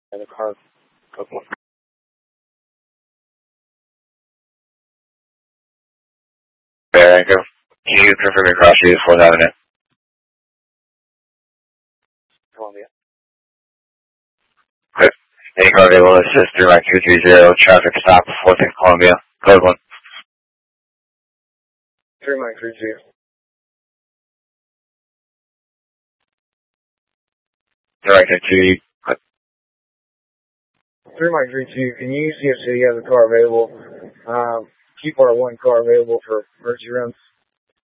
And the car. Okay. Bear Anchor. Can you confirm your cross street 4th Avenue? Columbia. Good. Any car available to assist through my 230 traffic stop 4th and Columbia. Code 1. 3930. Directed to you. 3932. Can you see if City has a car available? Keep our one car available for emergency runs.